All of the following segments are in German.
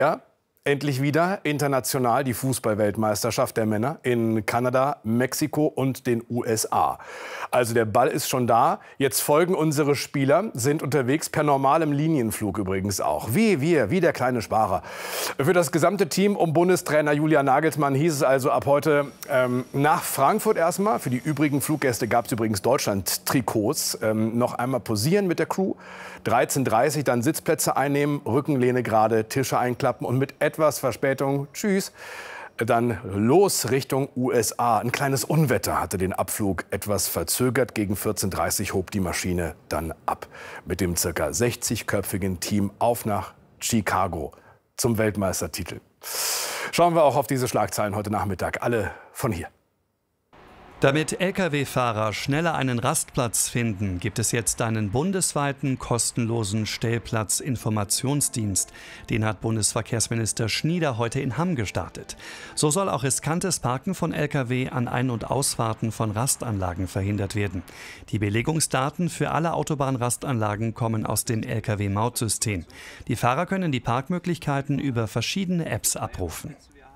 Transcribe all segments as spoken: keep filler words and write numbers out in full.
Ja, endlich wieder international die Fußball-Weltmeisterschaft der Männer in Kanada, Mexiko und den U S A. Also der Ball ist schon da. Jetzt folgen unsere Spieler, sind unterwegs per normalem Linienflug übrigens auch. Wie wir, wie der kleine Sparer. Für das gesamte Team um Bundestrainer Julian Nagelsmann hieß es also ab heute ähm, nach Frankfurt erstmal. Für die übrigen Fluggäste gab es übrigens Deutschland-Trikots. Ähm, noch einmal posieren mit der Crew. dreizehn Uhr dreißig dann Sitzplätze einnehmen, Rückenlehne gerade, Tische einklappen und mit etwas Verspätung, tschüss, dann los Richtung U S A. Ein kleines Unwetter hatte den Abflug etwas verzögert. Gegen vierzehn Uhr dreißig hob die Maschine dann ab. Mit dem ca. sechzigköpfigen Team auf nach Chicago zum Weltmeistertitel. Schauen wir auch auf diese Schlagzeilen heute Nachmittag. Alle von hier. Damit L K W-Fahrer schneller einen Rastplatz finden, gibt es jetzt einen bundesweiten kostenlosen Stellplatzinformationsdienst. Den hat Bundesverkehrsminister Schnieder heute in Hamm gestartet. So soll auch riskantes Parken von L K W an Ein- und Ausfahrten von Rastanlagen verhindert werden. Die Belegungsdaten für alle Autobahnrastanlagen kommen aus dem L K W-Mautsystem. Die Fahrer können die Parkmöglichkeiten über verschiedene Apps abrufen.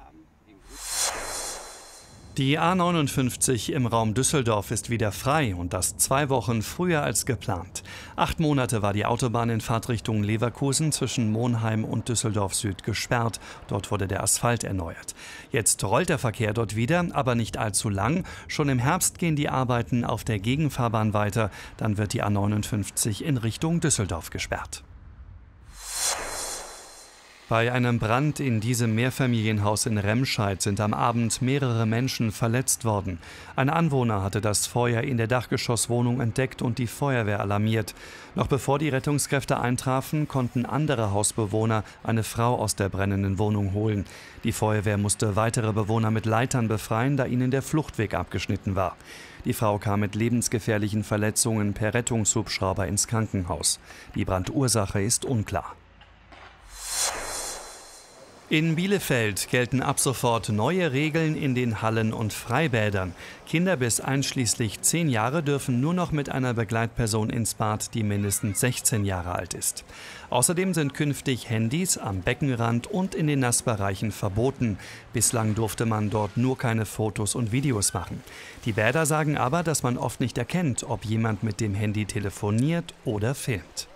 Die A neunundfünfzig im Raum Düsseldorf ist wieder frei und das zwei Wochen früher als geplant. Acht Monate war die Autobahn in Fahrtrichtung Leverkusen zwischen Monheim und Düsseldorf Süd gesperrt. Dort wurde der Asphalt erneuert. Jetzt rollt der Verkehr dort wieder, aber nicht allzu lang. Schon im Herbst gehen die Arbeiten auf der Gegenfahrbahn weiter. Dann wird die A neunundfünfzig in Richtung Düsseldorf gesperrt. Bei einem Brand in diesem Mehrfamilienhaus in Remscheid sind am Abend mehrere Menschen verletzt worden. Ein Anwohner hatte das Feuer in der Dachgeschosswohnung entdeckt und die Feuerwehr alarmiert. Noch bevor die Rettungskräfte eintrafen, konnten andere Hausbewohner eine Frau aus der brennenden Wohnung holen. Die Feuerwehr musste weitere Bewohner mit Leitern befreien, da ihnen der Fluchtweg abgeschnitten war. Die Frau kam mit lebensgefährlichen Verletzungen per Rettungshubschrauber ins Krankenhaus. Die Brandursache ist unklar. In Bielefeld gelten ab sofort neue Regeln in den Hallen und Freibädern. Kinder bis einschließlich zehn Jahre dürfen nur noch mit einer Begleitperson ins Bad, die mindestens sechzehn Jahre alt ist. Außerdem sind künftig Handys am Beckenrand und in den Nassbereichen verboten. Bislang durfte man dort nur keine Fotos und Videos machen. Die Bäder sagen aber, dass man oft nicht erkennt, ob jemand mit dem Handy telefoniert oder filmt.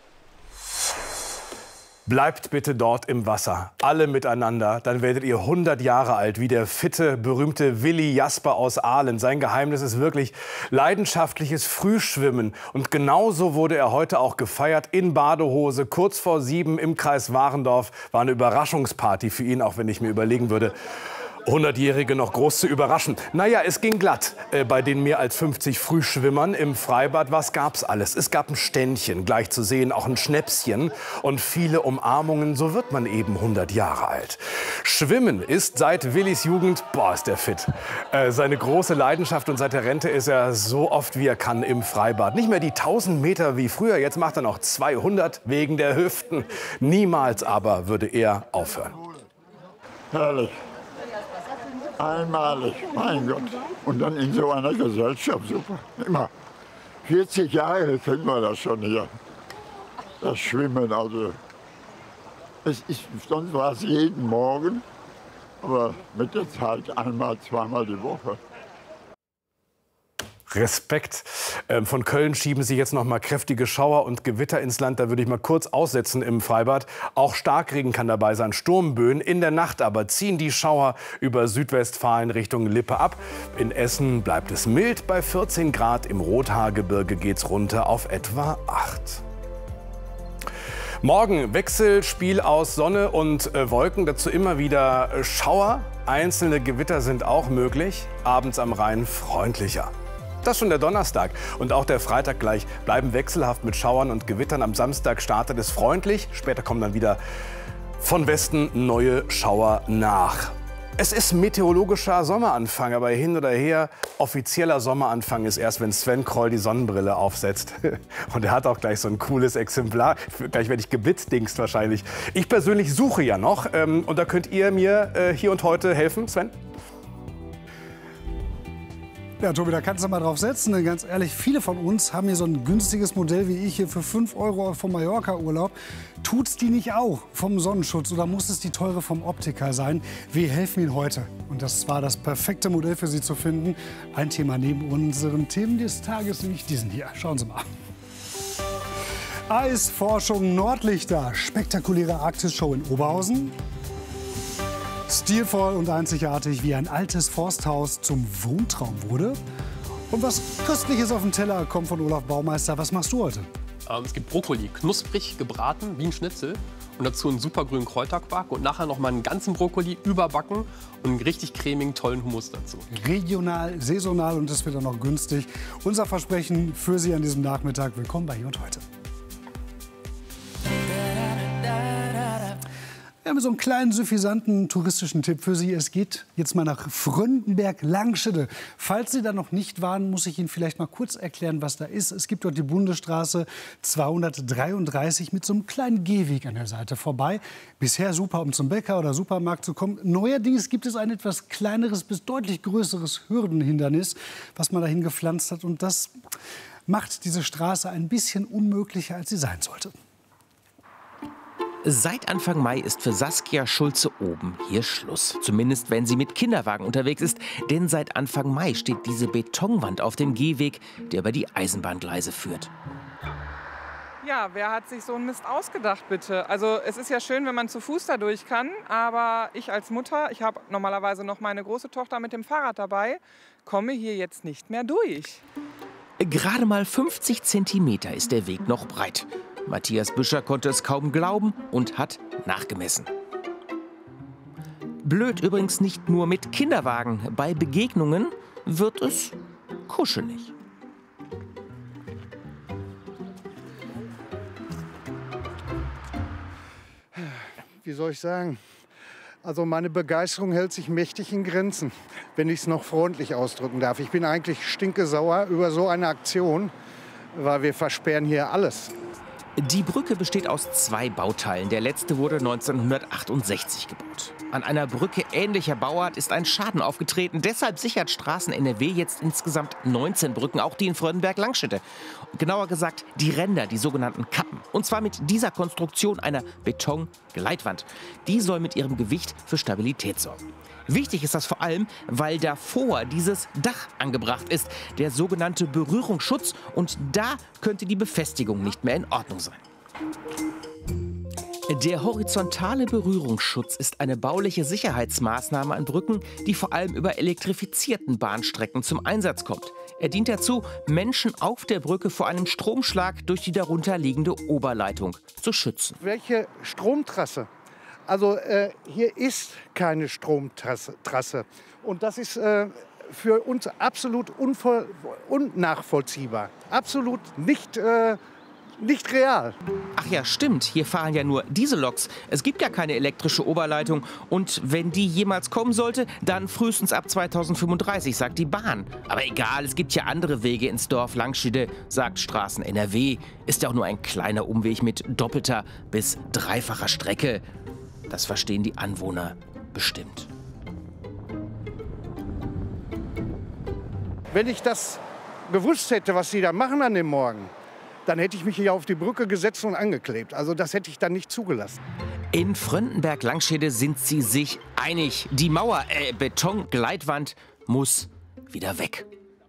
Bleibt bitte dort im Wasser, alle miteinander, dann werdet ihr hundert Jahre alt, wie der fitte, berühmte Willi Jasper aus Aalen. Sein Geheimnis ist wirklich leidenschaftliches Frühschwimmen. Und genauso wurde er heute auch gefeiert in Badehose. Kurz vor sieben im Kreis Warendorf war eine Überraschungsparty für ihn, auch wenn ich mir überlegen würde, hundertjährige noch groß zu überraschen. Naja, es ging glatt äh, bei den mehr als fünfzig Frühschwimmern im Freibad. Was gab's alles? Es gab ein Ständchen, gleich zu sehen, auch ein Schnäpschen und viele Umarmungen. So wird man eben hundert Jahre alt. Schwimmen ist seit Willis Jugend, boah, ist der fit. Äh, seine große Leidenschaft, und seit der Rente ist er so oft wie er kann im Freibad. Nicht mehr die tausend Meter wie früher, jetzt macht er noch zweihundert wegen der Hüften. Niemals aber würde er aufhören. Herrlich. Einmalig, mein Gott. Und dann in so einer Gesellschaft, super. Immer. vierzig Jahre kennen wir das schon hier. Das Schwimmen, also. Es ist, sonst war es jeden Morgen, aber mit der Zeit einmal, zweimal die Woche. Respekt. Ähm, von Köln schieben sie jetzt noch mal kräftige Schauer und Gewitter ins Land. Da würde ich mal kurz aussetzen im Freibad. Auch Starkregen kann dabei sein, Sturmböen. In der Nacht aber ziehen die Schauer über Südwestfalen Richtung Lippe ab. In Essen bleibt es mild bei vierzehn Grad. Im Rothaargebirge geht's runter auf etwa acht. Morgen Wechselspiel aus Sonne und äh, Wolken. Dazu immer wieder äh, Schauer. Einzelne Gewitter sind auch möglich. Abends am Rhein freundlicher. Das ist schon der Donnerstag und auch der Freitag gleich bleiben wechselhaft mit Schauern und Gewittern. Am Samstag startet es freundlich, später kommen dann wieder von Westen neue Schauer nach. Es ist meteorologischer Sommeranfang, aber hin oder her, offizieller Sommeranfang ist erst, wenn Sven Kroll die Sonnenbrille aufsetzt. Und er hat auch gleich so ein cooles Exemplar. Gleich werde ich geblitzdingst wahrscheinlich. Ich persönlich suche ja noch und da könnt ihr mir hier und heute helfen, Sven? Ja, Tobi, da kannst du mal drauf setzen. Denn ganz ehrlich, viele von uns haben hier so ein günstiges Modell wie ich hier für fünf Euro vom Mallorca-Urlaub. Tut's die nicht auch vom Sonnenschutz oder muss es die teure vom Optiker sein? Wir helfen Ihnen heute. Und das war das perfekte Modell für Sie zu finden. Ein Thema neben unseren Themen des Tages, nämlich diesen hier. Schauen Sie mal. Eisforschung Nordlichter, spektakuläre Arktis-Show in Oberhausen. Stilvoll und einzigartig, wie ein altes Forsthaus zum Wohntraum wurde. Und was Köstliches auf dem Teller kommt von Olaf Baumeister. Was machst du heute? Ähm, es gibt Brokkoli, knusprig gebraten wie ein Schnitzel. Und dazu einen super grünen Kräuterquark und nachher noch mal einen ganzen Brokkoli überbacken und einen richtig cremigen, tollen Hummus dazu. Regional, saisonal und es wird auch noch günstig. Unser Versprechen für Sie an diesem Nachmittag. Willkommen bei Hier und Heute. Wir haben so einen kleinen, suffisanten touristischen Tipp für Sie. Es geht jetzt mal nach Fröndenberg-Langschede. Falls Sie da noch nicht waren, muss ich Ihnen vielleicht mal kurz erklären, was da ist. Es gibt dort die Bundesstraße zweihundertdreiunddreißig mit so einem kleinen Gehweg an der Seite vorbei. Bisher super, um zum Bäcker oder Supermarkt zu kommen. Neuerdings gibt es ein etwas kleineres bis deutlich größeres Hürdenhindernis, was man dahin gepflanzt hat. Und das macht diese Straße ein bisschen unmöglicher, als sie sein sollte. Seit Anfang Mai ist für Saskia Schulze oben hier Schluss. Zumindest wenn sie mit Kinderwagen unterwegs ist. Denn seit Anfang Mai steht diese Betonwand auf dem Gehweg, der über die Eisenbahngleise führt. Ja, wer hat sich so einen Mist ausgedacht, bitte? Also es ist ja schön, wenn man zu Fuß da durch kann. Aber ich als Mutter, ich habe normalerweise noch meine große Tochter mit dem Fahrrad dabei, komme hier jetzt nicht mehr durch. Gerade mal fünfzig Zentimeter ist der Weg noch breit. Matthias Büscher konnte es kaum glauben und hat nachgemessen. Blöd übrigens nicht nur mit Kinderwagen. Bei Begegnungen wird es kuschelig. Wie soll ich sagen? Also meine Begeisterung hält sich mächtig in Grenzen, wenn ich es noch freundlich ausdrücken darf. Ich bin eigentlich stinkesauer über so eine Aktion, weil wir versperren hier alles. Die Brücke besteht aus zwei Bauteilen. Der letzte wurde neunzehnhundertachtundsechzig gebaut. An einer Brücke ähnlicher Bauart ist ein Schaden aufgetreten. Deshalb sichert Straßen N R W jetzt insgesamt neunzehn Brücken, auch die in Fröndenberg-Langschede. Genauer gesagt die Ränder, die sogenannten Kappen. Und zwar mit dieser Konstruktion einer Betongleitwand. Die soll mit ihrem Gewicht für Stabilität sorgen. Wichtig ist das vor allem, weil davor dieses Dach angebracht ist, der sogenannte Berührungsschutz. Und da könnte die Befestigung nicht mehr in Ordnung sein. Der horizontale Berührungsschutz ist eine bauliche Sicherheitsmaßnahme an Brücken, die vor allem über elektrifizierten Bahnstrecken zum Einsatz kommt. Er dient dazu, Menschen auf der Brücke vor einem Stromschlag durch die darunter liegende Oberleitung zu schützen. Welche Stromtrasse? Also äh, hier ist keine Stromtrasse. Und das ist äh, für uns absolut unnachvollziehbar. Absolut nicht, äh, nicht real. Ach ja, stimmt. Hier fahren ja nur Dieselloks. Es gibt ja keine elektrische Oberleitung. Und wenn die jemals kommen sollte, dann frühestens ab zweitausendfünfunddreißig, sagt die Bahn. Aber egal, es gibt ja andere Wege ins Dorf Langschede, sagt Straßen N R W. Ist ja auch nur ein kleiner Umweg mit doppelter bis dreifacher Strecke. Das verstehen die Anwohner bestimmt. Wenn ich das gewusst hätte, was sie da machen an dem Morgen, dann hätte ich mich hier auf die Brücke gesetzt und angeklebt. Also das hätte ich dann nicht zugelassen. In Fröndenberg-Langschede sind sie sich einig. Die Mauer, äh, Betongleitwand muss wieder weg.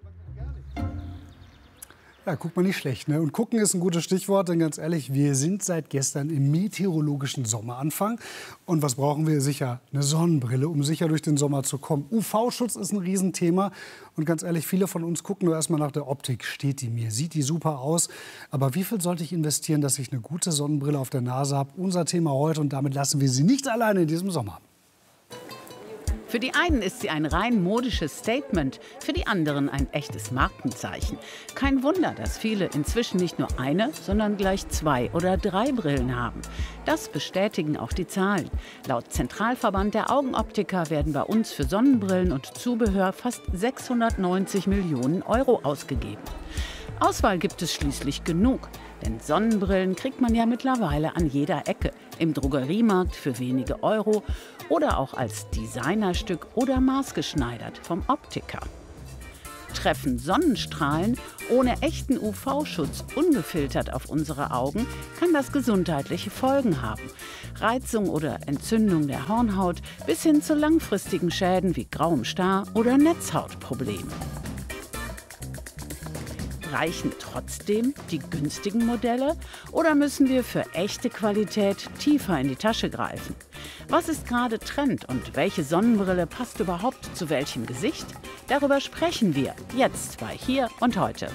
Ja, guckt man nicht schlecht, ne? Und gucken ist ein gutes Stichwort, denn ganz ehrlich, wir sind seit gestern im meteorologischen Sommeranfang. Und was brauchen wir? Sicher eine Sonnenbrille, um sicher durch den Sommer zu kommen. U V-Schutz ist ein Riesenthema. Und ganz ehrlich, viele von uns gucken nur erstmal nach der Optik. Steht die mir? Sieht die super aus? Aber wie viel sollte ich investieren, dass ich eine gute Sonnenbrille auf der Nase habe? Unser Thema heute, und damit lassen wir Sie nicht alleine in diesem Sommer. Für die einen ist sie ein rein modisches Statement, für die anderen ein echtes Markenzeichen. Kein Wunder, dass viele inzwischen nicht nur eine, sondern gleich zwei oder drei Brillen haben. Das bestätigen auch die Zahlen. Laut Zentralverband der Augenoptiker werden bei uns für Sonnenbrillen und Zubehör fast sechshundertneunzig Millionen Euro ausgegeben. Auswahl gibt es schließlich genug. Denn Sonnenbrillen kriegt man ja mittlerweile an jeder Ecke. Im Drogeriemarkt für wenige Euro oder auch als Designerstück oder maßgeschneidert vom Optiker. Treffen Sonnenstrahlen ohne echten U V-Schutz ungefiltert auf unsere Augen, kann das gesundheitliche Folgen haben. Reizung oder Entzündung der Hornhaut bis hin zu langfristigen Schäden wie grauem Star oder Netzhautproblemen. Reichen trotzdem die günstigen Modelle oder müssen wir für echte Qualität tiefer in die Tasche greifen? Was ist gerade Trend und welche Sonnenbrille passt überhaupt zu welchem Gesicht? Darüber sprechen wir jetzt bei Hier und Heute.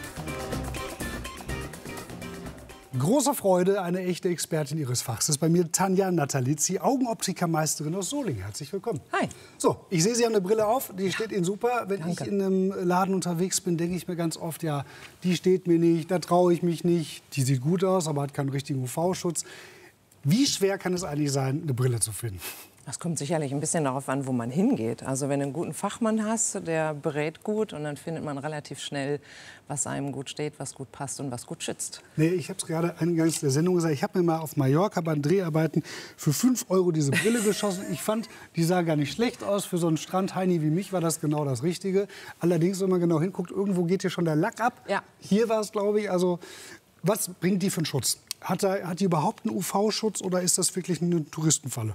Große Freude, eine echte Expertin Ihres Fachs ist bei mir Tanja Natalizzi, Augenoptikermeisterin aus Solingen. Herzlich willkommen. Hi. So, ich sehe, Sie haben eine Brille auf, die steht Ihnen super. Wenn Danke. ich in einem Laden unterwegs bin, denke ich mir ganz oft, ja, die steht mir nicht, da traue ich mich nicht. Die sieht gut aus, aber hat keinen richtigen U V-Schutz. Wie schwer kann es eigentlich sein, eine Brille zu finden? Das kommt sicherlich ein bisschen darauf an, wo man hingeht. Also wenn du einen guten Fachmann hast, der berät gut und dann findet man relativ schnell, was einem gut steht, was gut passt und was gut schützt. Nee, ich habe es gerade eingangs der Sendung gesagt, ich habe mir mal auf Mallorca bei Dreharbeiten für fünf Euro diese Brille geschossen. Ich fand, die sah gar nicht schlecht aus. Für so einen Strandheini wie mich war das genau das Richtige. Allerdings, wenn man genau hinguckt, irgendwo geht hier schon der Lack ab. Ja. Hier war es, glaube ich, also was bringt die für einen Schutz? Hat, da, hat die überhaupt einen U V-Schutz oder ist das wirklich eine Touristenfalle?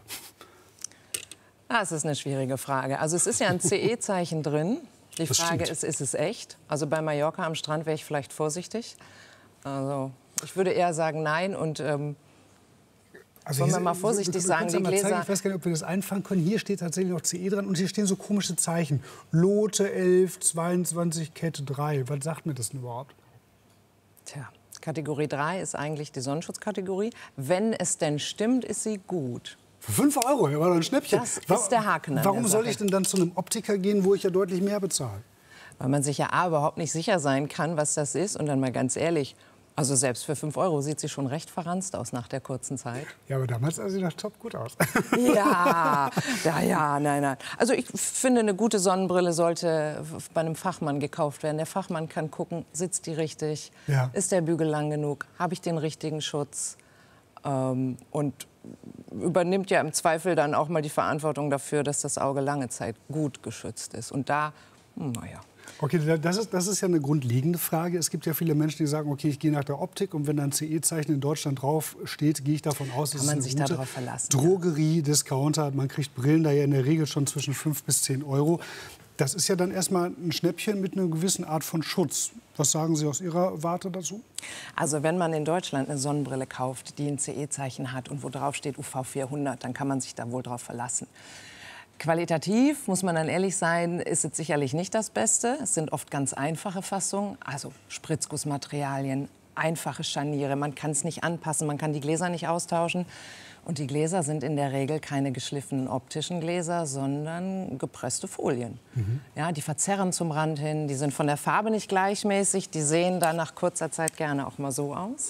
Das ist eine schwierige Frage. Also es ist ja ein C E-Zeichen drin. Die Das Frage stimmt. ist, ist es echt? Also bei Mallorca am Strand wäre ich vielleicht vorsichtig. Also ich würde eher sagen nein. Und ähm, Also wollen hier- wir mal vorsichtig wir- wir sagen, können's die ja mal zeigen. Gläser... Ich weiß gar nicht, ob wir das einfangen können. Hier steht tatsächlich noch C E dran und hier stehen so komische Zeichen. Lote elf, zweiundzwanzig, Kette drei. Was sagt mir das denn überhaupt? Tja, Kategorie drei ist eigentlich die Sonnenschutzkategorie. Wenn es denn stimmt, ist sie gut. Für fünf Euro, ja, war doch ein Schnäppchen. Das ist Wa- der Haken an Warum der soll Sache. ich denn dann zu einem Optiker gehen, wo ich ja deutlich mehr bezahle? Weil man sich ja A, überhaupt nicht sicher sein kann, was das ist. Und dann mal ganz ehrlich, also selbst für fünf Euro sieht sie schon recht verranzt aus nach der kurzen Zeit. Ja, aber damals sah sie noch top gut aus. Ja, ja, ja, nein, nein. Also ich finde, eine gute Sonnenbrille sollte bei einem Fachmann gekauft werden. Der Fachmann kann gucken, sitzt die richtig, Ja. ist der Bügel lang genug, habe ich den richtigen Schutz ähm, und übernimmt ja im Zweifel dann auch mal die Verantwortung dafür, dass das Auge lange Zeit gut geschützt ist. Und da, hm, naja. Okay, das ist, das ist ja eine grundlegende Frage. Es gibt ja viele Menschen, die sagen, okay, ich gehe nach der Optik und wenn da ein C E-Zeichen in Deutschland drauf steht, gehe ich davon aus, dass Kann man es sich eine gute darauf verlassen, Drogerie, Discounter, man kriegt Brillen da ja in der Regel schon zwischen fünf bis zehn Euro. Das ist ja dann erstmal ein Schnäppchen mit einer gewissen Art von Schutz. Was sagen Sie aus Ihrer Warte dazu? Also wenn man in Deutschland eine Sonnenbrille kauft, die ein C E-Zeichen hat und wo drauf steht U V vierhundert, dann kann man sich da wohl drauf verlassen. Qualitativ, muss man dann ehrlich sein, ist es sicherlich nicht das Beste. Es sind oft ganz einfache Fassungen, also Spritzgussmaterialien, einfache Scharniere. Man kann es nicht anpassen, man kann die Gläser nicht austauschen. Und die Gläser sind in der Regel keine geschliffenen optischen Gläser, sondern gepresste Folien. Mhm. Ja, die verzerren zum Rand hin, die sind von der Farbe nicht gleichmäßig, die sehen dann nach kurzer Zeit gerne auch mal so aus.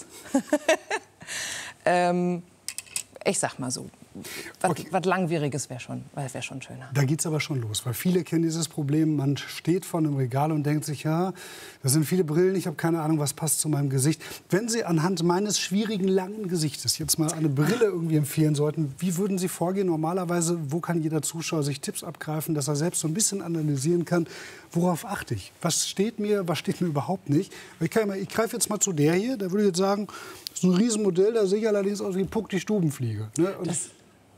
ähm, ich sag mal so, was, Okay. was Langwieriges wäre schon, wär schon schöner. Da geht es aber schon los, weil viele kennen dieses Problem. Man steht vor einem Regal und denkt sich, ja, das sind viele Brillen, ich habe keine Ahnung, was passt zu meinem Gesicht. Wenn Sie anhand meines schwierigen, langen Gesichtes jetzt mal eine Brille irgendwie empfehlen sollten, wie würden Sie vorgehen? Normalerweise, wo kann jeder Zuschauer sich Tipps abgreifen, dass er selbst so ein bisschen analysieren kann, worauf achte ich? Was steht mir, was steht mir überhaupt nicht? Ich, kann ja mal, ich greife jetzt mal zu der hier, da würde ich jetzt sagen, das ist ein Riesenmodell, da sehe ich allerdings aus wie Puck die Stubenfliege. Ne? Und Das-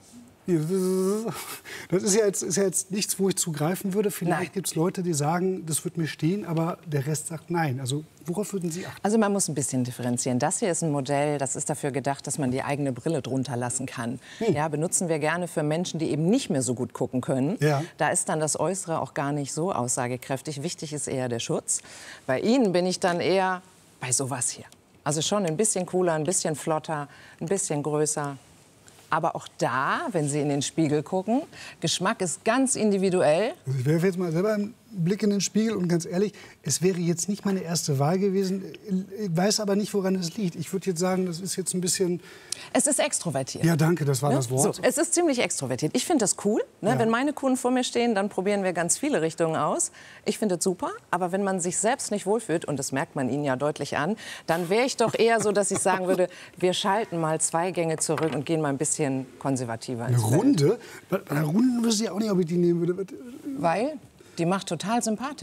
Das ist ja, jetzt, ist ja jetzt nichts, wo ich zugreifen würde. Nein. Vielleicht gibt es Leute, die sagen, das wird mir stehen, aber der Rest sagt nein. Also worauf würden Sie achten? Also man muss ein bisschen differenzieren. Das hier ist ein Modell, das ist dafür gedacht, dass man die eigene Brille drunter lassen kann. Hm. Ja, benutzen wir gerne für Menschen, die eben nicht mehr so gut gucken können. Ja. Da ist dann das Äußere auch gar nicht so aussagekräftig. Wichtig ist eher der Schutz. Bei Ihnen bin ich dann eher bei sowas hier. Also schon ein bisschen cooler, ein bisschen flotter, ein bisschen größer. Aber auch da, wenn Sie in den Spiegel gucken, Geschmack ist ganz individuell. Also ich werfe jetzt mal selber einen Blick in den Spiegel und ganz ehrlich, es wäre jetzt nicht meine erste Wahl gewesen. Ich weiß aber nicht, woran es liegt. Ich würde jetzt sagen, das ist jetzt ein bisschen... Es ist extrovertiert. Ja, danke, das war Ne? das Wort. So, es ist ziemlich extrovertiert. Ich finde das cool. Ne? Ja. Wenn meine Kunden vor mir stehen, dann probieren wir ganz viele Richtungen aus. Ich finde es super. Aber wenn man sich selbst nicht wohlfühlt, und das merkt man ihnen ja deutlich an, dann wäre ich doch eher so, dass ich sagen würde, wir schalten mal zwei Gänge zurück und gehen mal ein bisschen konservativer Eine ins Feld. Runde? Bei einer Runden wüsste ich auch nicht, ob ich die nehmen würde. Weil die macht total sympathisch.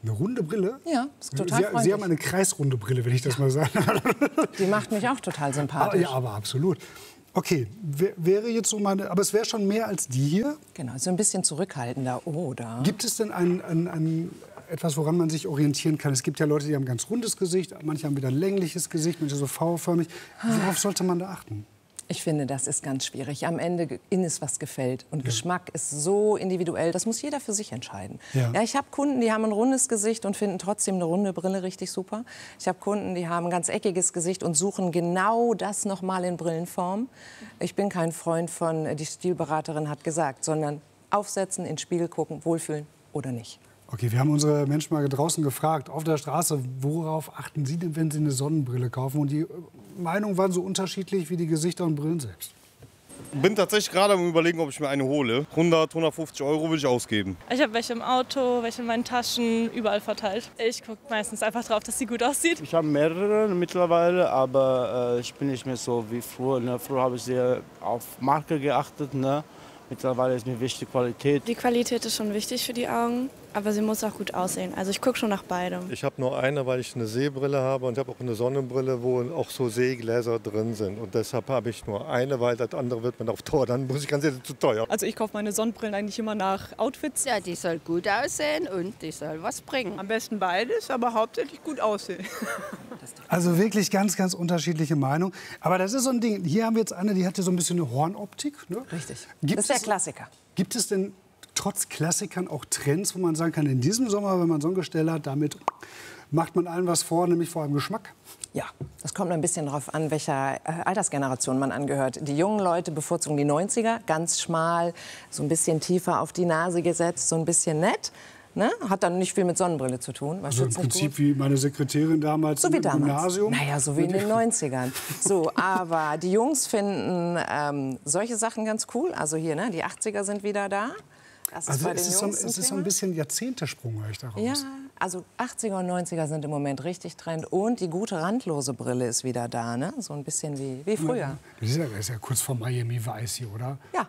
Eine runde Brille? Ja, ist total Sie, freundlich. Sie haben eine kreisrunde Brille, wenn ich das mal sage. Die macht mich auch total sympathisch. Ja, aber absolut. Okay, wäre jetzt so meine, aber es wäre schon mehr als die hier? Genau, so ein bisschen zurückhaltender, oder? Gibt es denn ein, ein, ein, etwas, woran man sich orientieren kann? Es gibt ja Leute, die haben ein ganz rundes Gesicht, manche haben wieder ein längliches Gesicht, manche so V-förmig. Worauf sollte man da achten? Ich finde, das ist ganz schwierig. Am Ende innen ist was gefällt. Und ja. Geschmack ist so individuell, das muss jeder für sich entscheiden. Ja. Ja, ich habe Kunden, die haben ein rundes Gesicht und finden trotzdem eine runde Brille richtig super. Ich habe Kunden, die haben ein ganz eckiges Gesicht und suchen genau das noch mal in Brillenform. Ich bin kein Freund von, die Stilberaterin hat gesagt, sondern aufsetzen, in den Spiegel gucken, wohlfühlen oder nicht. Okay, wir haben unsere Menschen mal draußen gefragt, auf der Straße, worauf achten Sie denn, wenn Sie eine Sonnenbrille kaufen? Und die Meinungen waren so unterschiedlich wie die Gesichter und Brillen selbst. Ich bin tatsächlich gerade am Überlegen, ob ich mir eine hole. hundert, hundertfünfzig Euro will ich ausgeben. Ich habe welche im Auto, welche in meinen Taschen, überall verteilt. Ich gucke meistens einfach drauf, dass sie gut aussieht. Ich habe mehrere mittlerweile, aber äh, ich bin nicht mehr so wie früher. Ne? Früher habe ich sehr auf Marke geachtet. Ne? Mittlerweile ist mir wichtig Qualität. Die Qualität ist schon wichtig für die Augen, aber sie muss auch gut aussehen. Also ich gucke schon nach beidem. Ich habe nur eine, weil ich eine Sehbrille habe, und ich habe auch eine Sonnenbrille, wo auch so Sehgläser drin sind. Und deshalb habe ich nur eine, weil das andere wird mir auf Dauer, dann muss ich ganz ehrlich, zu teuer. Also ich kaufe meine Sonnenbrillen eigentlich immer nach Outfits. Ja, die soll gut aussehen und die soll was bringen. Am besten beides, aber hauptsächlich gut aussehen. Also wirklich ganz, ganz unterschiedliche Meinungen. Aber das ist so ein Ding. Hier haben wir jetzt eine, die hatte so ein bisschen eine Hornoptik. Ne? Richtig. Gibt das ist der es, Klassiker. Gibt es denn trotz Klassikern auch Trends, wo man sagen kann, in diesem Sommer, wenn man so ein Gestell hat, damit macht man allen was vor, nämlich vor allem Geschmack? Ja, das kommt ein bisschen darauf an, welcher äh, Altersgeneration man angehört. Die jungen Leute bevorzugen die neunziger, ganz schmal, so ein bisschen tiefer auf die Nase gesetzt, so ein bisschen nett. Ne? Hat dann nicht viel mit Sonnenbrille zu tun. Also im Prinzip wie meine Sekretärin damals so im wie damals. Gymnasium? Naja, so wie in den neunzigern. So, aber die Jungs finden ähm, solche Sachen ganz cool. Also hier, ne, die achtziger sind wieder da. Das also ist bei es, den ist so, Jungs es ist so ein bisschen Jahrzehntesprung, höre ich daraus. Ja, also achtziger und neunziger sind im Moment richtig Trend. Und die gute randlose Brille ist wieder da, ne? So ein bisschen wie, wie früher. Das ist, ja, das ist ja kurz vor Miami Vice hier, oder? Ja.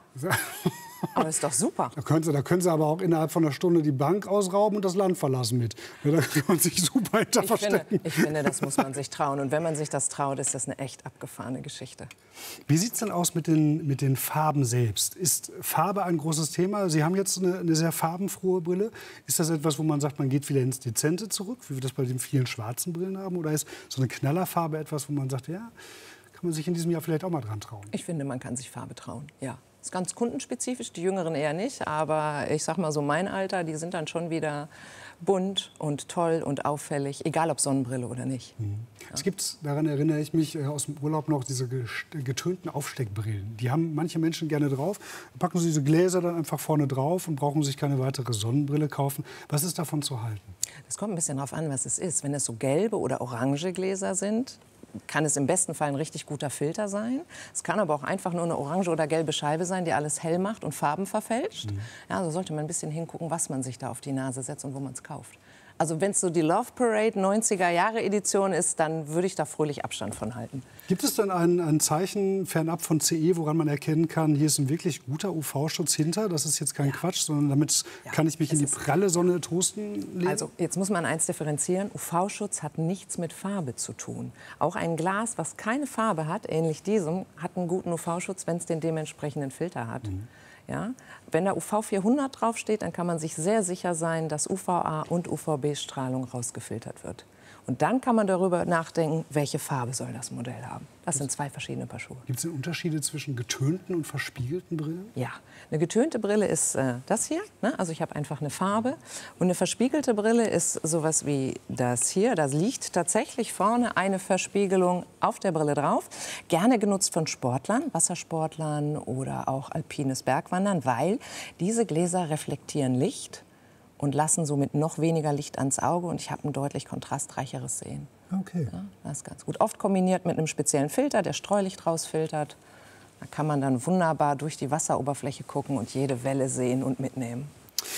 Aber ist doch super. Da können, Sie, da können Sie aber auch innerhalb von einer Stunde die Bank ausrauben und das Land verlassen mit. Ja, da kann man sich super hinter ich verstecken. Finde, ich finde, das muss man sich trauen. Und wenn man sich das traut, ist das eine echt abgefahrene Geschichte. Wie sieht es denn aus mit den, mit den Farben selbst? Ist Farbe ein großes Thema? Sie haben jetzt eine, eine sehr farbenfrohe Brille. Ist das etwas, wo man sagt, man geht wieder ins Dezente zurück, wie wir das bei den vielen schwarzen Brillen haben? Oder ist so eine Knallerfarbe etwas, wo man sagt, ja, kann man sich in diesem Jahr vielleicht auch mal dran trauen? Ich finde, man kann sich Farbe trauen, ja. Ist ganz kundenspezifisch, die Jüngeren eher nicht. Aber ich sag mal so, mein Alter, die sind dann schon wieder bunt und toll und auffällig, egal ob Sonnenbrille oder nicht. Mhm. Ja. Es gibt, daran erinnere ich mich aus dem Urlaub noch, diese getönten Aufsteckbrillen. Die haben manche Menschen gerne drauf. Packen sie diese Gläser dann einfach vorne drauf und brauchen sich keine weitere Sonnenbrille kaufen. Was ist davon zu halten? Das kommt ein bisschen darauf an, was es ist. Wenn es so gelbe oder orange Gläser sind, kann es im besten Fall ein richtig guter Filter sein. Es kann aber auch einfach nur eine orange oder gelbe Scheibe sein, die alles hell macht und Farben verfälscht. Mhm. Ja, also sollte man ein bisschen hingucken, was man sich da auf die Nase setzt und wo man es kauft. Also wenn es so die Love Parade neunziger Jahre Edition ist, dann würde ich da fröhlich Abstand von halten. Gibt es denn ein, ein Zeichen fernab von C E, woran man erkennen kann, hier ist ein wirklich guter U V-Schutz hinter? Das ist jetzt kein ja. Quatsch, sondern damit ja. kann ich mich in die pralle Sonne toasten legen? Also jetzt muss man eins differenzieren. U V-Schutz hat nichts mit Farbe zu tun. Auch ein Glas, was keine Farbe hat, ähnlich diesem, hat einen guten U V-Schutz, wenn es den dementsprechenden Filter hat. Mhm. Ja? Wenn da U V vierhundert draufsteht, dann kann man sich sehr sicher sein, dass U V A und U V B-Strahlung rausgefiltert wird. Und dann kann man darüber nachdenken, welche Farbe soll das Modell haben. Das sind zwei verschiedene Paar Schuhe. Gibt es denn Unterschiede zwischen getönten und verspiegelten Brillen? Ja, eine getönte Brille ist äh, das hier. Ne? Also ich habe einfach eine Farbe. Und eine verspiegelte Brille ist sowas wie das hier. Da liegt tatsächlich vorne eine Verspiegelung auf der Brille drauf. Gerne genutzt von Sportlern, Wassersportlern oder auch alpines Bergwandern, weil diese Gläser reflektieren Licht und lassen somit noch weniger Licht ans Auge und ich habe ein deutlich kontrastreicheres Sehen. Okay. Ja, das ist ganz gut. Oft kombiniert mit einem speziellen Filter, der Streulicht rausfiltert. Da kann man dann wunderbar durch die Wasseroberfläche gucken und jede Welle sehen und mitnehmen.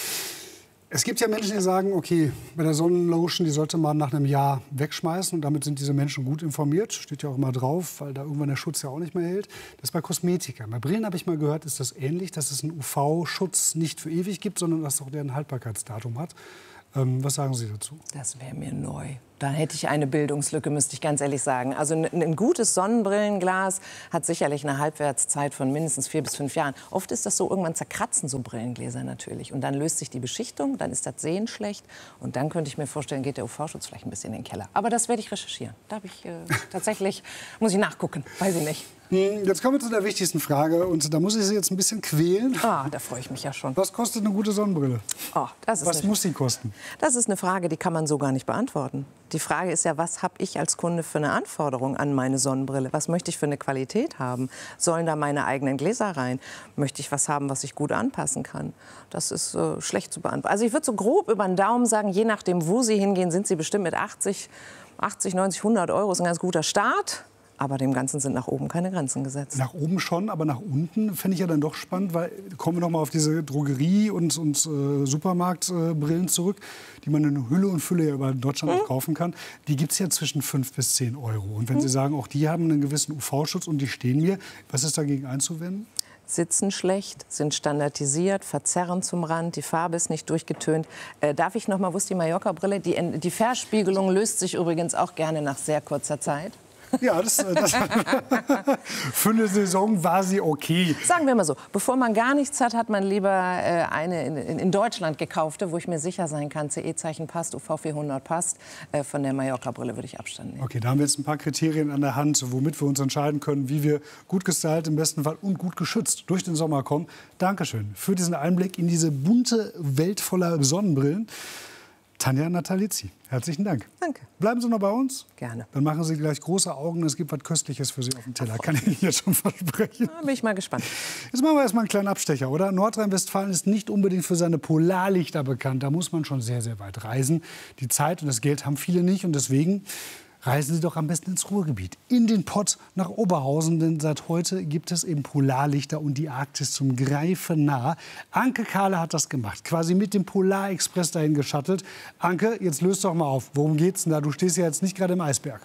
Es gibt ja Menschen, die sagen, okay, bei der Sonnenlotion, die sollte man nach einem Jahr wegschmeißen. Und damit sind diese Menschen gut informiert. Steht ja auch immer drauf, weil da irgendwann der Schutz ja auch nicht mehr hält. Das ist bei Kosmetika. Bei Brillen habe ich mal gehört, ist das ähnlich, dass es einen U V-Schutz nicht für ewig gibt, sondern dass auch der ein Haltbarkeitsdatum hat. Ähm, was sagen Sie dazu? Das wäre mir neu. Da hätte ich eine Bildungslücke, müsste ich ganz ehrlich sagen. Also ein, ein gutes Sonnenbrillenglas hat sicherlich eine Halbwertszeit von mindestens vier bis fünf Jahren. Oft ist das so, irgendwann zerkratzen so Brillengläser natürlich. Und dann löst sich die Beschichtung, dann ist das Sehen schlecht. Und dann könnte ich mir vorstellen, geht der U V-Schutz vielleicht ein bisschen in den Keller. Aber das werde ich recherchieren. Da habe ich äh, tatsächlich, muss ich nachgucken, weiß ich nicht. Jetzt kommen wir zu der wichtigsten Frage und da muss ich Sie jetzt ein bisschen quälen. Ah, da freue ich mich ja schon. Was kostet eine gute Sonnenbrille? Oh, das ist Was eine, muss sie kosten? Das ist eine Frage, die kann man so gar nicht beantworten. Die Frage ist ja, was habe ich als Kunde für eine Anforderung an meine Sonnenbrille? Was möchte ich für eine Qualität haben? Sollen da meine eigenen Gläser rein? Möchte ich was haben, was ich gut anpassen kann? Das ist äh, schlecht zu beantworten. Also ich würde so grob über den Daumen sagen, je nachdem, wo Sie hingehen, sind Sie bestimmt mit achtzig, neunzig, hundert Euro. Das ist ein ganz guter Start. Aber dem Ganzen sind nach oben keine Grenzen gesetzt. Nach oben schon, aber nach unten fände ich ja dann doch spannend, weil kommen wir noch mal auf diese Drogerie- und, und äh, Supermarktbrillen äh, zurück, die man in Hülle und Fülle ja über Deutschland mhm. auch kaufen kann. Die gibt es ja zwischen fünf bis zehn Euro. Und wenn mhm. Sie sagen, auch die haben einen gewissen U V-Schutz und die stehen mir, was ist dagegen einzuwenden? Sitzen schlecht, sind standardisiert, verzerren zum Rand, die Farbe ist nicht durchgetönt. Äh, darf ich noch mal, wo ist die Mallorca-Brille? Die, die Verspiegelung löst sich übrigens auch gerne nach sehr kurzer Zeit. Ja, das, das für eine Saison war sie okay. Sagen wir mal so, bevor man gar nichts hat, hat man lieber äh, eine in, in Deutschland gekaufte, wo ich mir sicher sein kann, C E-Zeichen passt, U V vierhundert passt. Äh, von der Mallorca-Brille würde ich Abstand nehmen. Okay, da haben wir jetzt ein paar Kriterien an der Hand, womit wir uns entscheiden können, wie wir gut gestylt im besten Fall und gut geschützt durch den Sommer kommen. Dankeschön für diesen Einblick in diese bunte Welt voller Sonnenbrillen. Tanja Natalizzi, herzlichen Dank. Danke. Bleiben Sie noch bei uns? Gerne. Dann machen Sie gleich große Augen. Es gibt was Köstliches für Sie auf dem Teller. Kann ich Ihnen jetzt schon versprechen. Da bin ich mal gespannt. Jetzt machen wir erst mal einen kleinen Abstecher, oder? Nordrhein-Westfalen ist nicht unbedingt für seine Polarlichter bekannt. Da muss man schon sehr, sehr weit reisen. Die Zeit und das Geld haben viele nicht. Und deswegen reisen Sie doch am besten ins Ruhrgebiet, in den Pott nach Oberhausen. Denn seit heute gibt es eben Polarlichter und die Arktis zum Greifen nah. Anke Kahle hat das gemacht, quasi mit dem Polarexpress dahin geschattelt. Anke, jetzt löst doch mal auf. Worum geht's denn da? Du stehst ja jetzt nicht gerade im Eisberg.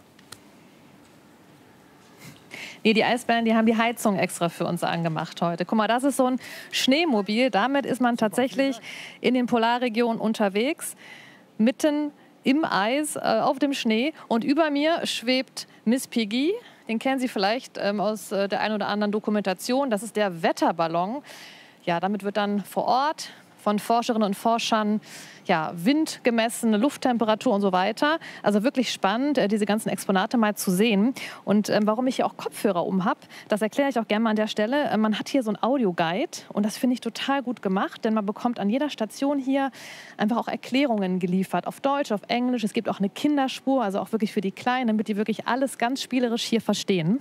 Nee, die Eisbären, die haben die Heizung extra für uns angemacht heute. Guck mal, das ist so ein Schneemobil. Damit ist man tatsächlich in den Polarregionen unterwegs, mitten im Eis, äh, auf dem Schnee. Und über mir schwebt Miss Piggy. Den kennen Sie vielleicht ähm, aus äh, der einen oder anderen Dokumentation. Das ist der Wetterballon. Ja, damit wird dann vor Ort von Forscherinnen und Forschern ja, Wind gemessen, Lufttemperatur und so weiter. Also wirklich spannend, äh, diese ganzen Exponate mal zu sehen. Und ähm, warum ich hier auch Kopfhörer um habe, das erkläre ich auch gerne mal an der Stelle. Äh, man hat hier so ein Audioguide und das finde ich total gut gemacht, denn man bekommt an jeder Station hier einfach auch Erklärungen geliefert. Auf Deutsch, auf Englisch. Es gibt auch eine Kinderspur, also auch wirklich für die Kleinen, damit die wirklich alles ganz spielerisch hier verstehen.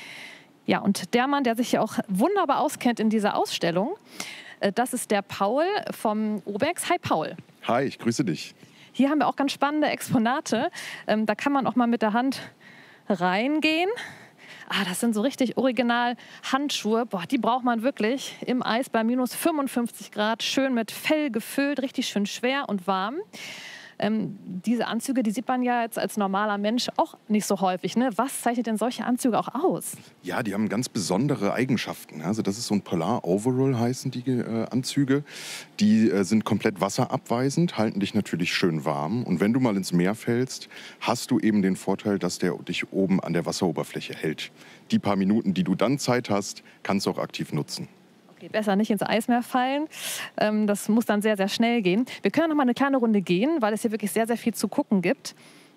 Ja, und der Mann, der sich hier auch wunderbar auskennt in dieser Ausstellung, das ist der Paul vom Obex. Hi Paul. Hi, ich grüße dich. Hier haben wir auch ganz spannende Exponate. Ähm, da kann man auch mal mit der Hand reingehen. Ah, das sind so richtig original Handschuhe. Boah, die braucht man wirklich im Eis bei minus fünfundfünfzig Grad. Schön mit Fell gefüllt, richtig schön schwer und warm. Ähm, diese Anzüge, die sieht man ja jetzt als normaler Mensch auch nicht so häufig. Ne? Was zeichnet denn solche Anzüge auch aus? Ja, die haben ganz besondere Eigenschaften. Also das ist so ein Polar Overall heißen die äh, Anzüge. Die äh, sind komplett wasserabweisend, halten dich natürlich schön warm. Und wenn du mal ins Meer fällst, hast du eben den Vorteil, dass der dich oben an der Wasseroberfläche hält. Die paar Minuten, die du dann Zeit hast, kannst du auch aktiv nutzen. Okay, besser nicht ins Eismeer fallen. Ähm, das muss dann sehr, sehr schnell gehen. Wir können noch mal eine kleine Runde gehen, weil es hier wirklich sehr, sehr viel zu gucken gibt.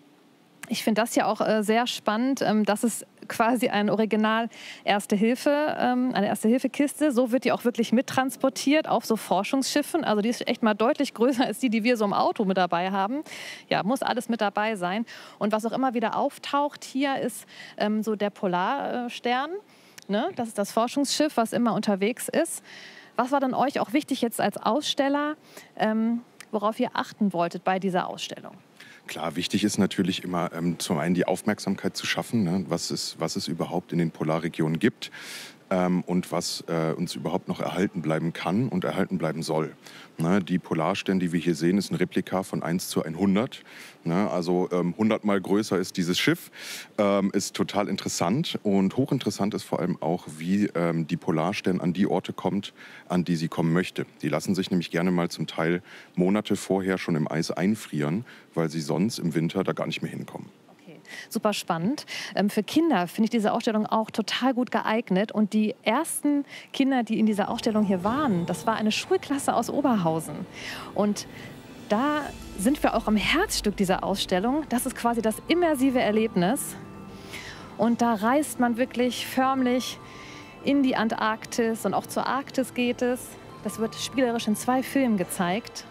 Ich finde das hier auch äh, sehr spannend. Ähm, das ist quasi ein Original Erste Hilfe, ähm, eine Erste-Hilfe-Kiste. So wird die auch wirklich mittransportiert auf so Forschungsschiffen. Also die ist echt mal deutlich größer als die, die wir so im Auto mit dabei haben. Ja, muss alles mit dabei sein. Und was auch immer wieder auftaucht hier ist ähm, so der Polarstern. Ne? Das ist das Forschungsschiff, was immer unterwegs ist. Was war denn euch auch wichtig jetzt als Aussteller, ähm, worauf ihr achten wolltet bei dieser Ausstellung? Klar, wichtig ist natürlich immer ähm, zum einen die Aufmerksamkeit zu schaffen, ne? was, es, was es überhaupt in den Polarregionen gibt. ähm, und was äh, uns überhaupt noch erhalten bleiben kann und erhalten bleiben soll. Ne, die Polarstern, die wir hier sehen, ist ein Replika von eins zu hundert. Ne, also ähm, hundert Mal größer ist dieses Schiff. Ähm, ist total interessant und hochinteressant ist vor allem auch, wie ähm, die Polarstern an die Orte kommt, an die sie kommen möchte. Die lassen sich nämlich gerne mal zum Teil Monate vorher schon im Eis einfrieren, weil sie sonst im Winter da gar nicht mehr hinkommen. Super spannend. Ähm, für Kinder finde ich diese Ausstellung auch total gut geeignet. Und die ersten Kinder, die in dieser Ausstellung hier waren, das war eine Schulklasse aus Oberhausen. Und da sind wir auch am Herzstück dieser Ausstellung. Das ist quasi das immersive Erlebnis. Und da reist man wirklich förmlich in die Antarktis und auch zur Arktis geht es. Das wird spielerisch in zwei Filmen gezeigt.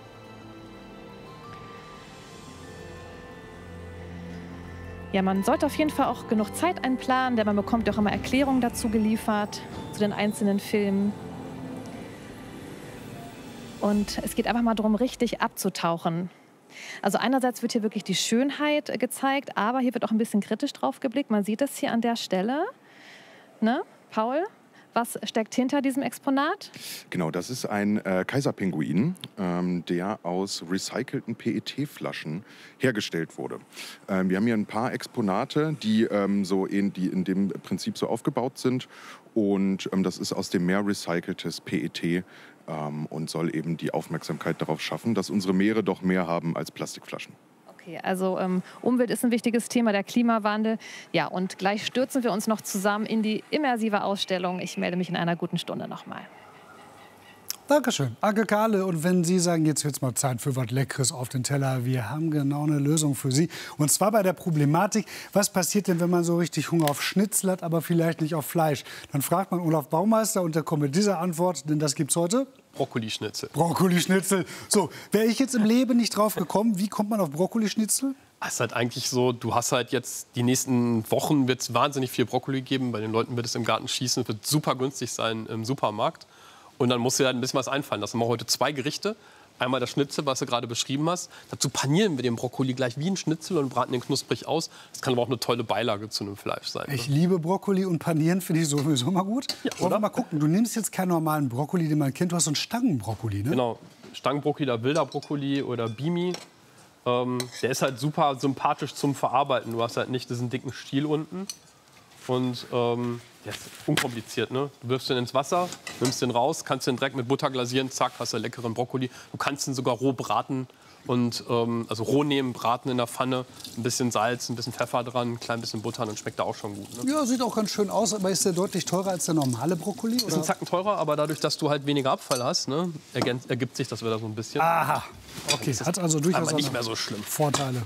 Ja, man sollte auf jeden Fall auch genug Zeit einplanen, denn man bekommt ja auch immer Erklärungen dazu geliefert, zu den einzelnen Filmen. Und es geht einfach mal darum, richtig abzutauchen. Also einerseits wird hier wirklich die Schönheit gezeigt, aber hier wird auch ein bisschen kritisch drauf geblickt. Man sieht es hier an der Stelle. Ne, Paul? Was steckt hinter diesem Exponat? Genau, das ist ein äh, Kaiserpinguin, ähm, der aus recycelten P E T-Flaschen hergestellt wurde. Ähm, wir haben hier ein paar Exponate, die, ähm, so in, die in dem Prinzip so aufgebaut sind. Und ähm, das ist aus dem Meer recyceltes P E T ähm, und soll eben die Aufmerksamkeit darauf schaffen, dass unsere Meere doch mehr haben als Plastikflaschen. Okay, also ähm, Umwelt ist ein wichtiges Thema, der Klimawandel. Ja, und gleich stürzen wir uns noch zusammen in die immersive Ausstellung. Ich melde mich in einer guten Stunde nochmal. Dankeschön, Anke Kahle. Und wenn Sie sagen, jetzt wird es mal Zeit für was Leckeres auf den Teller, wir haben genau eine Lösung für Sie. Und zwar bei der Problematik, was passiert denn, wenn man so richtig Hunger auf Schnitzel hat, aber vielleicht nicht auf Fleisch? Dann fragt man Olaf Baumeister und der kommt mit dieser Antwort, denn das gibt's heute. Brokkolischnitzel. Brokkolischnitzel. So, wäre ich jetzt im Leben nicht drauf gekommen, wie kommt man auf Brokkolischnitzel? Es ist halt eigentlich so, du hast halt jetzt die nächsten Wochen wird es wahnsinnig viel Brokkoli geben. Bei den Leuten wird es im Garten schießen, wird super günstig sein im Supermarkt. Und dann musst du dir halt ein bisschen was einfallen lassen. Wir machen heute zwei Gerichte. Einmal das Schnitzel, was du gerade beschrieben hast. Dazu panieren wir den Brokkoli gleich wie ein Schnitzel und braten den knusprig aus. Das kann aber auch eine tolle Beilage zu einem Fleisch sein. Ich ne? liebe Brokkoli und panieren finde ich sowieso mal gut. Ja, Wollen wir mal gucken, du nimmst jetzt keinen normalen Brokkoli, den man kennt. Du hast so einen Stangenbrokkoli, ne? Genau, Stangenbrokkoli oder wilder Brokkoli oder Bimi. Ähm, der ist halt super sympathisch zum Verarbeiten. Du hast halt nicht diesen dicken Stiel unten. Und ähm, der ist unkompliziert. Ne? Du wirfst den ins Wasser, nimmst den raus, kannst den direkt mit Butter glasieren, zack, hast du leckeren Brokkoli. Du kannst ihn sogar roh braten. Und, ähm, also roh nehmen, braten in der Pfanne, ein bisschen Salz, ein bisschen Pfeffer dran, ein klein bisschen Butter, dann schmeckt er auch schon gut. Ne? Ja, sieht auch ganz schön aus, aber ist der deutlich teurer als der normale Brokkoli? Oder? Ist ein Zacken teurer, aber dadurch, dass du halt weniger Abfall hast, ne, ergibt sich das wieder so ein bisschen. Aha, okay, hat also durchaus aber nicht mehr so schlimm. Vorteile.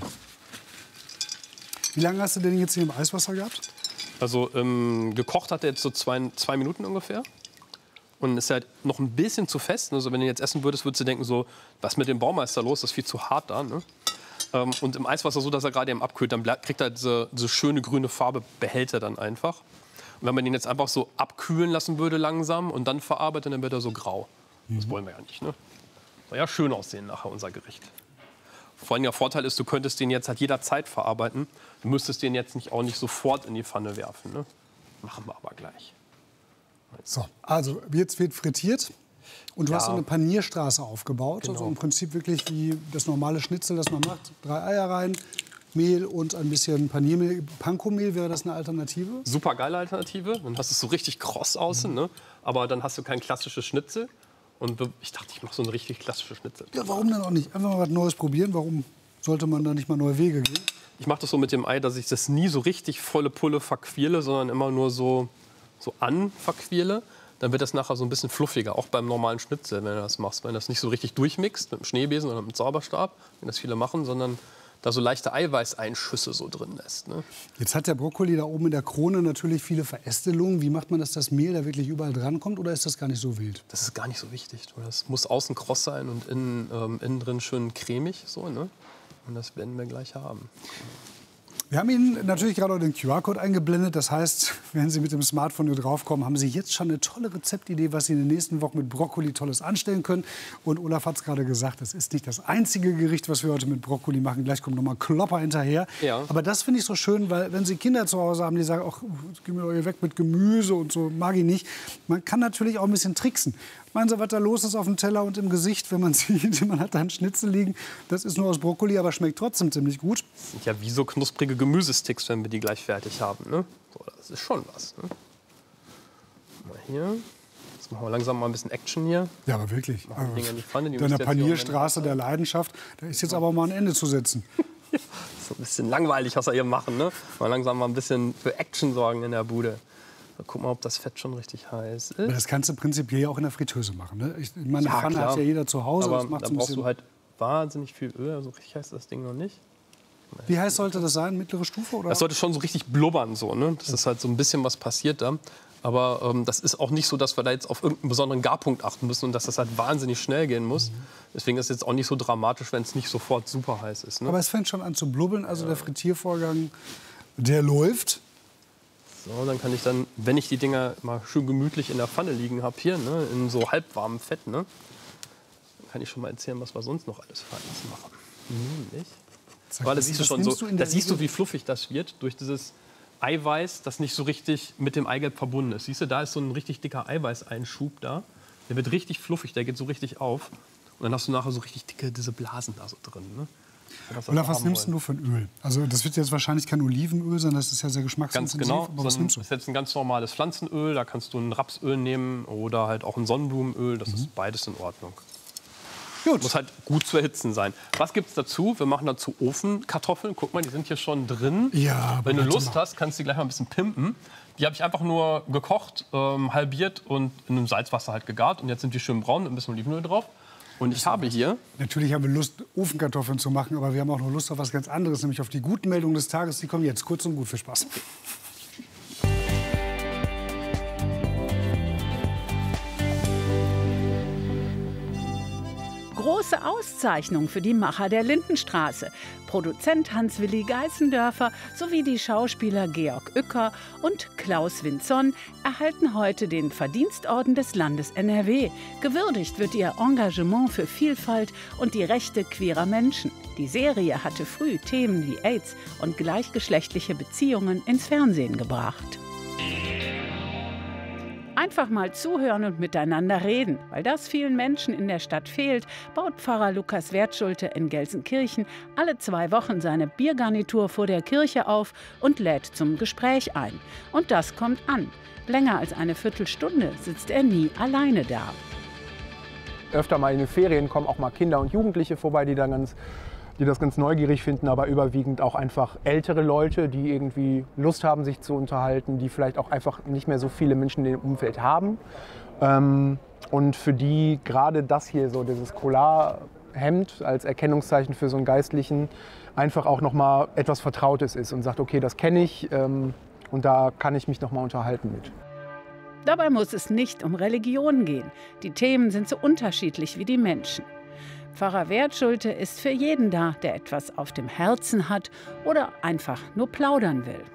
Wie lange hast du den jetzt hier im Eiswasser gehabt? Also ähm, gekocht hat er jetzt so zwei, zwei Minuten ungefähr. Und ist halt noch ein bisschen zu fest. Also wenn du jetzt essen würdest, würdest du denken, so, was mit dem Baumeister los? Das ist viel zu hart da. Ne? Ähm, und im Eiswasser so, dass er gerade eben abkühlt, dann kriegt er diese, diese schöne grüne Farbe, behält er dann einfach. Und wenn man den jetzt einfach so abkühlen lassen würde langsam und dann verarbeitet, dann wird er so grau. Mhm. Das wollen wir ja nicht. Ne? Soll ja schön aussehen nachher, unser Gericht. Vor allem der Vorteil ist, du könntest den jetzt halt jederzeit verarbeiten. Du müsstest den jetzt nicht auch nicht sofort in die Pfanne werfen. Ne? Machen wir aber gleich. So, also jetzt wird frittiert und du Ja. hast so eine Panierstraße aufgebaut. Genau. Also im Prinzip wirklich wie das normale Schnitzel, das man macht. Drei Eier rein, Mehl und ein bisschen Paniermehl. Panko-Mehl, wäre das eine Alternative? Super geile Alternative. Dann hast du es so richtig kross außen, ne? Aber dann hast du kein klassisches Schnitzel. Und ich dachte, ich mache so ein richtig klassisches Schnitzel. Ja, warum denn auch nicht? Einfach mal was Neues probieren. Warum sollte man da nicht mal neue Wege gehen? Ich mache das so mit dem Ei, dass ich das nie so richtig volle Pulle verquirle, sondern immer nur so, so an verquirle. Dann wird das nachher so ein bisschen fluffiger, auch beim normalen Schnitzel, wenn du das machst. Wenn du das nicht so richtig durchmixt mit dem Schneebesen oder mit dem Zauberstab, wenn das viele machen, sondern da so leichte Eiweißeinschüsse so drin lässt. Ne? Jetzt hat der Brokkoli da oben in der Krone natürlich viele Verästelungen. Wie macht man, dass das Mehl da wirklich überall drankommt? Oder ist das gar nicht so wild? Das ist gar nicht so wichtig. Das muss außen kross sein und innen, ähm, innen drin schön cremig. So, ne? Und das werden wir gleich haben. Wir haben Ihnen natürlich gerade auch den Q R-Code eingeblendet. Das heißt, wenn Sie mit dem Smartphone hier draufkommen, haben Sie jetzt schon eine tolle Rezeptidee, was Sie in den nächsten Wochen mit Brokkoli Tolles anstellen können. Und Olaf hat es gerade gesagt, das ist nicht das einzige Gericht, was wir heute mit Brokkoli machen. Gleich kommt noch mal Klopper hinterher. Ja. Aber das finde ich so schön, weil wenn Sie Kinder zu Hause haben, die sagen, ach, geh mir doch hier weg mit Gemüse und so, mag ich nicht. Man kann natürlich auch ein bisschen tricksen. Meinen Sie, was da los ist auf dem Teller und im Gesicht, wenn man sieht, man hat da einen Schnitzel liegen. Das ist nur aus Brokkoli, aber schmeckt trotzdem ziemlich gut. Das sind ja wie so knusprige Gemüsesticks, wenn wir die gleich fertig haben. Ne? So, das ist schon was. Ne? Mal hier. Jetzt machen wir langsam mal ein bisschen Action hier. Ja, aber wirklich. Also, die Dinger in die Pfanne, die in der Panierstraße der Leidenschaft, da ist jetzt aber mal ein Ende zu setzen. Ja, so ein bisschen langweilig, was wir hier machen. Ne? Mal langsam mal ein bisschen für Action sorgen in der Bude. Guck mal, ob das Fett schon richtig heiß ist. Aber das kannst du prinzipiell ja auch in der Fritteuse machen. Ne? Ich meine, ja, Pfanne klar. hat ja jeder zu Hause. Aber das macht's da ein brauchst bisschen. du halt wahnsinnig viel Öl. So also richtig heiß ist das Ding noch nicht. Wie heiß sollte das sein? Mittlere Stufe? Oder? Das sollte schon so richtig blubbern. So, ne? Das ist halt so ein bisschen was passiert da. Aber ähm, das ist auch nicht so, dass wir da jetzt auf irgendeinen besonderen Garpunkt achten müssen und dass das halt wahnsinnig schnell gehen muss. Deswegen ist es jetzt auch nicht so dramatisch, wenn es nicht sofort super heiß ist. Ne? Aber es fängt schon an zu blubbeln. Also ja. Der Frittiervorgang, der läuft. So, dann kann ich dann, wenn ich die Dinger mal schön gemütlich in der Pfanne liegen habe, hier, ne, in so halbwarmem Fett, ne, dann kann ich schon mal erzählen, was wir sonst noch alles Feines machen. Nämlich, weil das siehst du schon so, da siehst du, wie fluffig das wird durch dieses Eiweiß, das nicht so richtig mit dem Eigelb verbunden ist. Siehst du, da ist so ein richtig dicker Eiweißeinschub da. Der wird richtig fluffig, der geht so richtig auf. Und dann hast du nachher so richtig dicke, diese Blasen da so drin, ne? Oder was nimmst du für ein Öl? Also das wird jetzt wahrscheinlich kein Olivenöl sein, das ist ja sehr geschmacksintensiv. Ganz genau, aber was so ein, nimmst du? das ist jetzt ein ganz normales Pflanzenöl, da kannst du ein Rapsöl nehmen oder halt auch ein Sonnenblumenöl, das mhm. ist beides in Ordnung. Gut. Muss halt gut zu erhitzen sein. Was gibt's dazu? Wir machen dazu Ofenkartoffeln, guck mal, die sind hier schon drin. Ja, wenn du Lust hast, kannst du die gleich mal ein bisschen pimpen. Die habe ich einfach nur gekocht, ähm, halbiert und in einem Salzwasser halt gegart und jetzt sind die schön braun mit ein bisschen Olivenöl drauf. Und ich habe hier... Natürlich haben wir Lust, Ofenkartoffeln zu machen, aber wir haben auch noch Lust auf was ganz anderes, nämlich auf die guten Meldungen des Tages. Die kommen jetzt. Kurz und gut, viel Spaß. Große Auszeichnung für die Macher der Lindenstraße. Produzent Hans-Willi Geißendörfer sowie die Schauspieler Georg Uecker und Klaus Vinzon erhalten heute den Verdienstorden des Landes N R W. Gewürdigt wird ihr Engagement für Vielfalt und die Rechte queerer Menschen. Die Serie hatte früh Themen wie AIDS und gleichgeschlechtliche Beziehungen ins Fernsehen gebracht. Einfach mal zuhören und miteinander reden. Weil das vielen Menschen in der Stadt fehlt, baut Pfarrer Lukas Wertschulte in Gelsenkirchen alle zwei Wochen seine Biergarnitur vor der Kirche auf und lädt zum Gespräch ein. Und das kommt an. Länger als eine Viertelstunde sitzt er nie alleine da. Öfter mal in den Ferien kommen auch mal Kinder und Jugendliche vorbei, die dann ganz die das ganz neugierig finden, aber überwiegend auch einfach ältere Leute, die irgendwie Lust haben, sich zu unterhalten, die vielleicht auch einfach nicht mehr so viele Menschen in dem Umfeld haben. Und für die gerade das hier, so dieses Collar-Hemd als Erkennungszeichen für so einen Geistlichen, einfach auch noch mal etwas Vertrautes ist und sagt, okay, das kenne ich und da kann ich mich noch mal unterhalten mit. Dabei muss es nicht um Religion gehen. Die Themen sind so unterschiedlich wie die Menschen. Pfarrer Wertschulte ist für jeden da, der etwas auf dem Herzen hat oder einfach nur plaudern will.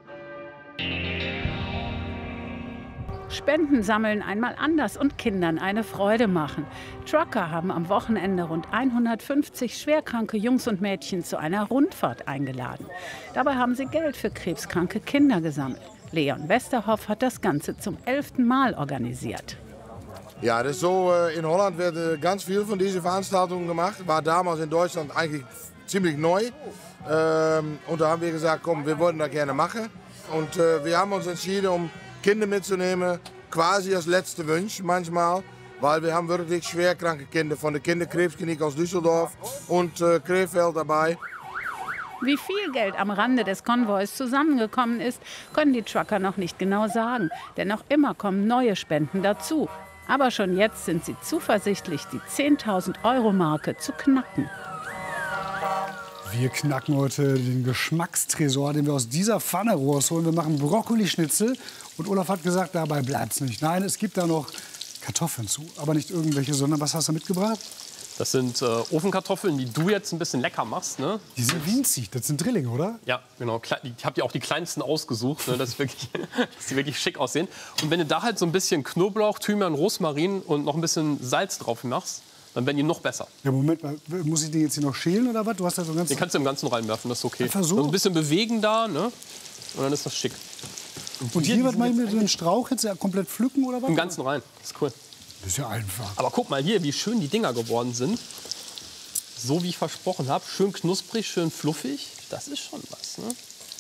Spenden sammeln einmal anders und Kindern eine Freude machen. Trucker haben am Wochenende rund hundertfünfzig schwerkranke Jungs und Mädchen zu einer Rundfahrt eingeladen. Dabei haben sie Geld für krebskranke Kinder gesammelt. Leon Westerhoff hat das Ganze zum elften Mal organisiert. Ja, das ist so, in Holland werden ganz viel von diesen Veranstaltungen gemacht. War damals in Deutschland eigentlich ziemlich neu. Und da haben wir gesagt, komm, wir wollen das gerne machen. Und wir haben uns entschieden, um Kinder mitzunehmen, quasi als letzte Wunsch manchmal. Weil wir haben wirklich schwerkranke Kinder von der Kinderkrebsklinik aus Düsseldorf und Krefeld dabei. Wie viel Geld am Rande des Konvois zusammengekommen ist, können die Trucker noch nicht genau sagen. Denn noch immer kommen neue Spenden dazu. Aber schon jetzt sind sie zuversichtlich, die zehntausend-Euro-Marke zu knacken. Wir knacken heute den Geschmackstresor, den wir aus dieser Pfanne rausholen. Wir machen Brokkolischnitzel. Und Olaf hat gesagt, dabei bleibt's nicht. Nein, es gibt da noch Kartoffeln zu. Aber nicht irgendwelche, sondern was hast du mitgebracht? Das sind äh, Ofenkartoffeln, die du jetzt ein bisschen lecker machst. Ne? Die sind winzig, das sind Drillinge, oder? Ja, genau. Ich habe dir auch die kleinsten ausgesucht, ne, dass, wirklich, dass die wirklich schick aussehen. Und wenn du da halt so ein bisschen Knoblauch, Thymian, Rosmarin und noch ein bisschen Salz drauf machst, dann werden die noch besser. Ja, Moment mal, muss ich den jetzt hier noch schälen oder was? Du hast da so ganz den kannst du im Ganzen reinwerfen, das ist okay. Einfach so? Also ein bisschen bewegen da, ne? Und dann ist das schick. Und, und hier, hier was mache ich mit dem Strauch jetzt ja komplett pflücken oder was? Im Ganzen rein, das ist cool. Das ist ja einfach. Aber guck mal hier, wie schön die Dinger geworden sind. So wie ich versprochen habe, schön knusprig, schön fluffig. Das ist schon was, ne?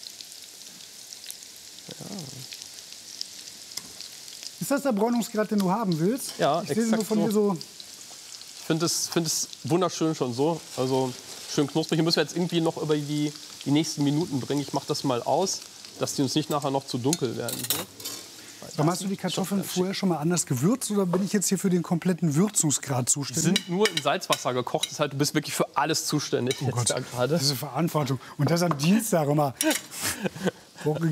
Ja. Ist das der Bräunungsgrad, den du haben willst? Ja, ich sehe nur von so. hier so. Ich finde es, find es wunderschön schon so. Also schön knusprig. Hier müssen wir jetzt irgendwie noch über die, die nächsten Minuten bringen. Ich mache das mal aus, dass die uns nicht nachher noch zu dunkel werden. So. Aber hast du die Kartoffeln vorher schon mal anders gewürzt oder bin ich jetzt hier für den kompletten Würzungsgrad Die zuständig? sind nur in Salzwasser gekocht. Das heißt, du bist wirklich für alles zuständig. Oh jetzt Gott, da gerade. diese Verantwortung. Und das am Dienstag immer.